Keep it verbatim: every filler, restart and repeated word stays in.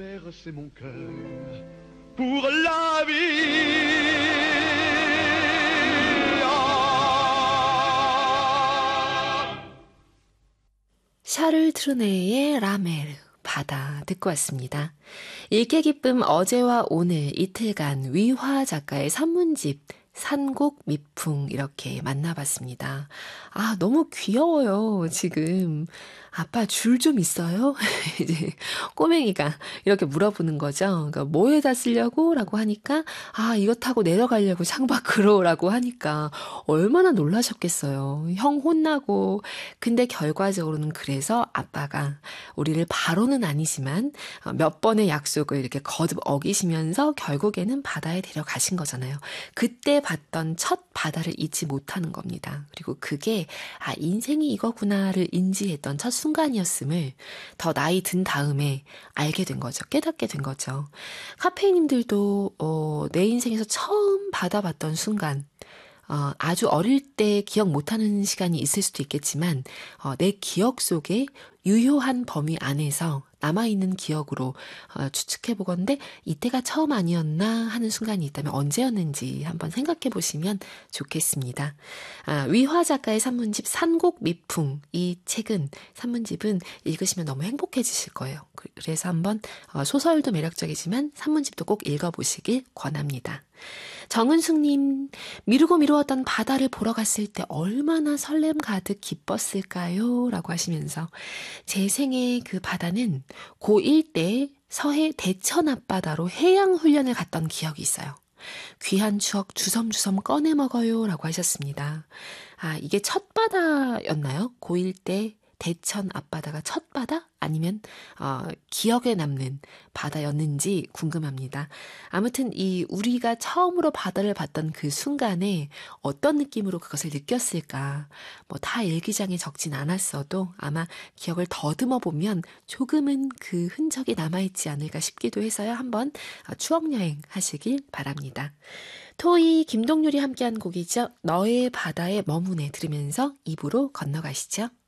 bercer mon cœur pour la vie. 샤를 트루네의 라메르 바다 듣고 왔습니다. 읽기 기쁨 어제와 오늘 이틀간 위화 작가의 산문집 산곡 미풍 이렇게 만나봤습니다. 아, 너무 귀여워요, 지금. 아빠 줄 좀 있어요? 이제 꼬맹이가 이렇게 물어보는 거죠. 그러니까 뭐에다 쓰려고? 라고 하니까 아, 이거 타고 내려가려고 창밖으로 라고 하니까 얼마나 놀라셨겠어요. 형 혼나고. 근데 결과적으로는 그래서 아빠가 우리를 바로는 아니지만 몇 번의 약속을 이렇게 거듭 어기시면서 결국에는 바다에 데려가신 거잖아요. 그때 봤던 첫 바다를 잊지 못하는 겁니다. 그리고 그게 아, 인생이 이거구나를 인지했던 첫 순간이었음을 더 나이 든 다음에 알게 된 거죠. 깨닫게 된 거죠. 카페이님들도 어, 내 인생에서 처음 받아봤던 순간 어, 아주 어릴 때 기억 못하는 시간이 있을 수도 있겠지만 어, 내 기억 속에 유효한 범위 안에서 남아있는 기억으로 어, 추측해보건데 이때가 처음 아니었나 하는 순간이 있다면 언제였는지 한번 생각해보시면 좋겠습니다. 아, 위화 작가의 산문집 산곡 미풍 이 책은 산문집은 읽으시면 너무 행복해지실 거예요. 그래서 한번 어, 소설도 매력적이지만 산문집도 꼭 읽어보시길 권합니다. 정은숙님, 미루고 미루었던 바다를 보러 갔을 때 얼마나 설렘 가득 기뻤을까요? 라고 하시면서 제 생애 그 바다는 고일 때 서해 대천 앞바다로 해양훈련을 갔던 기억이 있어요. 귀한 추억 주섬주섬 꺼내 먹어요 라고 하셨습니다. 아, 이게 첫 바다였나요? 고일 때 대천 앞바다가 첫 바다? 아니면 어, 기억에 남는 바다였는지 궁금합니다. 아무튼 이 우리가 처음으로 바다를 봤던 그 순간에 어떤 느낌으로 그것을 느꼈을까? 뭐 다 일기장에 적진 않았어도 아마 기억을 더듬어 보면 조금은 그 흔적이 남아있지 않을까 싶기도 해서요. 한번 추억여행 하시길 바랍니다. 토이 김동률이 함께한 곡이죠. 너의 바다에 머무네 들으면서 이 부로 건너가시죠.